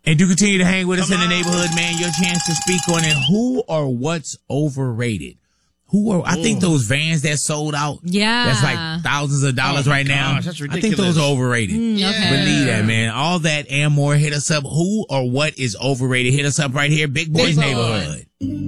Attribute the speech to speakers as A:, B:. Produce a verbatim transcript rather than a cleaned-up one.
A: And do continue to hang with us in the neighborhood, man. Your chance to speak on it. Who or what's overrated? Who are, I think those vans that sold out.
B: Yeah.
A: That's like thousands of dollars
C: oh
A: right
C: gosh,
A: now.
C: That's ridiculous.
A: I think those are overrated.
B: Mm, okay.
A: Believe that, man. All that and more. Hit us up. Who or what is overrated? Hit us up right here. Big Boys
C: Big Boy.
A: Neighborhood.